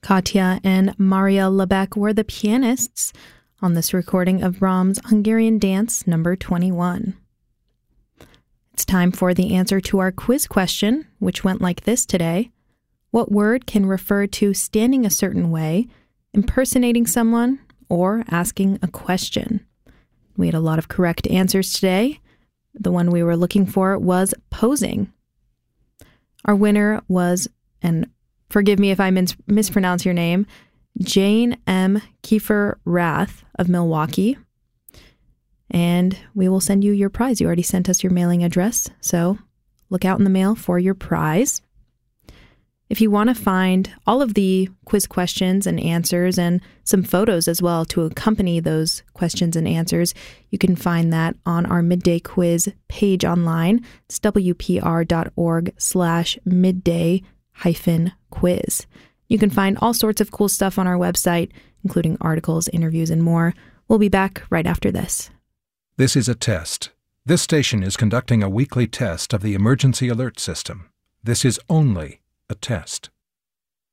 Katja and Maria Lebeck were the pianists on this recording of Brahms' Hungarian Dance No. 21. It's time for the answer to our quiz question, which went like this today. What word can refer to standing a certain way, impersonating someone, or asking a question? We had a lot of correct answers today. The one we were looking for was posing. Our winner was, and forgive me if I mispronounce your name, Jane M. Kiefer Rath of Milwaukee. And we will send you your prize. You already sent us your mailing address, so look out in the mail for your prize. If you want to find all of the quiz questions and answers and some photos as well to accompany those questions and answers, you can find that on our Midday Quiz page online. It's wpr.org/midday-quiz. You can find all sorts of cool stuff on our website, including articles, interviews, and more. We'll be back right after this. This is a test. This station is conducting a weekly test of the emergency alert system. This is only a test.